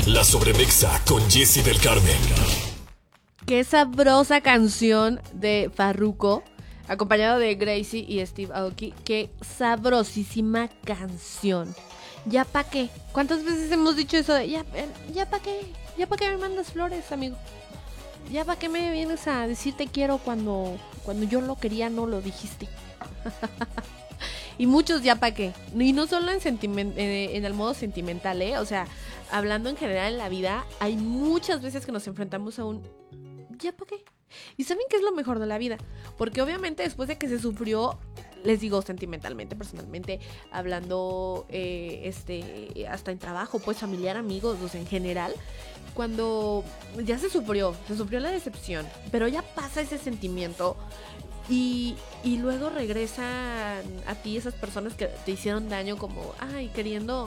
La Sobremesa con Jessy del Carmen. Qué sabrosa canción de Farruko, acompañado de Gracie y Steve Aoki. Qué sabrosísima canción. ¿Ya pa' qué? ¿Cuántas veces hemos dicho eso de ya pa' qué? ¿Ya pa' qué me mandas flores, amigo? ¿Ya pa' qué me vienes a decir te quiero cuando yo lo quería, no lo dijiste? Y muchos ya pa' qué. Y no solo en el modo sentimental, o sea, hablando en general en la vida, hay muchas veces que nos enfrentamos a un ¿ya pa' qué? ¿Y saben qué es lo mejor de la vida? Porque obviamente después de que se sufrió, les digo sentimentalmente, personalmente, hablando hasta en trabajo, pues familiar, amigos, o sea, en general, cuando ya se sufrió la decepción, pero ya pasa ese sentimiento y luego regresan a ti esas personas que te hicieron daño como, ay, queriendo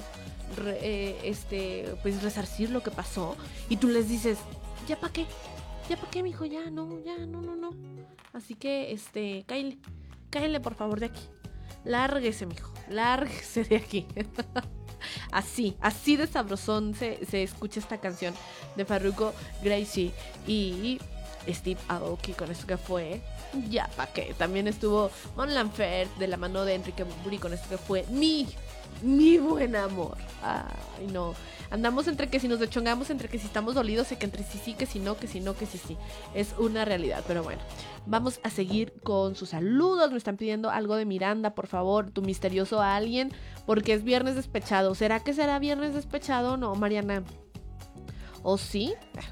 pues resarcir lo que pasó, y tú les dices, ¿ya pa' qué? ¿Ya pa' qué, mijo? Ya, no. Así que, cáele por favor de aquí. Lárguese, mijo. Lárguese de aquí. Así de sabrosón se escucha esta canción de Farruko, Gracie y Steve Aoki con esto que fue Ya pa' qué. También estuvo Mon Laferte de la mano de Enrique Bumburi con esto que fue Mi buen amor. Ay, no. Andamos entre que si nos dechongamos, entre que si estamos dolidos, y que entre sí, que si no, que si no, que si sí. Es una realidad, pero bueno. Vamos a seguir con sus saludos. Me están pidiendo algo de Miranda, por favor, tu misterioso alguien, porque es viernes despechado. ¿Será que será viernes despechado o no, Mariana? ¿O sí?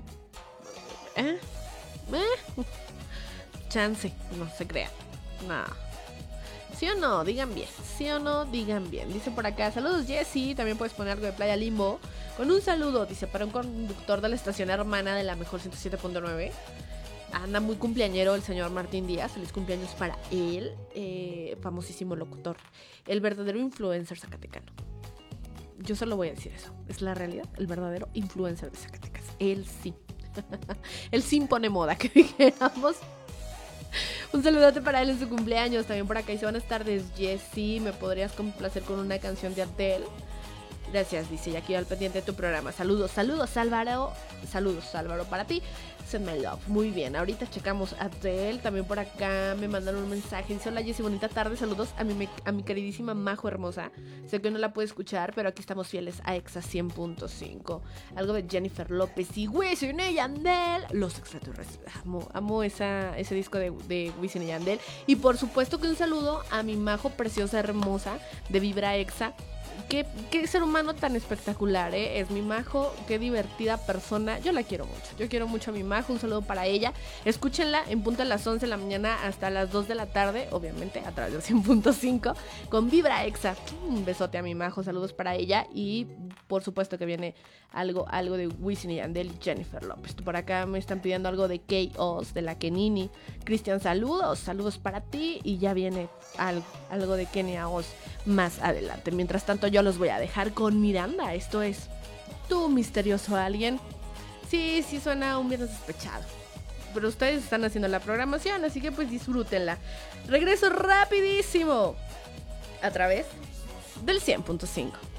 Chance, no se crea. No. ¿Sí o no? Digan bien. ¿Sí o no? Digan bien. Dice por acá, saludos Jessy. También puedes poner algo de Playa Limbo. Con un saludo, dice, para un conductor de la estación hermana de la mejor 107.9. Anda muy cumpleañero el señor Martín Díaz. Feliz cumpleaños para él. Famosísimo locutor. El verdadero influencer zacatecano. Yo solo voy a decir eso. Es la realidad. El verdadero influencer de Zacatecas. Él sí. Él sí impone moda, que dijéramos. Un saludote para él en su cumpleaños. También por acá dice, buenas tardes Jessy, ¿me podrías complacer con una canción de Adele? Gracias, dice, ya aquí al pendiente de tu programa. Saludos Álvaro. Saludos Álvaro para ti. Send my love. Muy bien, ahorita checamos Adele. También por acá me mandaron un mensaje. Dice, hola Jessy, bonita tarde. Saludos a mi queridísima Majo hermosa. Sé que no la puede escuchar, pero aquí estamos fieles a Exa 100.5. Algo de Jennifer López y Wisin y Yandel. Los extraterrestres. Amo ese disco de Wisin y Yandel. Y por supuesto que un saludo a mi Majo preciosa, hermosa de Vibra Exa. Qué ser humano tan espectacular, es mi Majo, qué divertida persona. Yo la quiero mucho, yo quiero mucho a mi Majo. Un saludo para ella. Escúchenla en punto a las 11 de la mañana hasta las 2 de la tarde, obviamente a través de 100.5 con Vibra Exa. Un besote a mi Majo, saludos para ella. Y por supuesto que viene algo de Wisin y Yandel y Jennifer López. Por acá me están pidiendo algo de K.O.S. de la Kenini. Cristian, saludos para ti. Y ya viene algo de Kenia Oz más adelante. Mientras tanto yo los voy a dejar con Miranda. Esto es Tu misterioso alguien. Sí, suena un viernes despechado, pero ustedes están haciendo la programación, así que pues disfrútenla. Regreso rapidísimo a través del 100.5.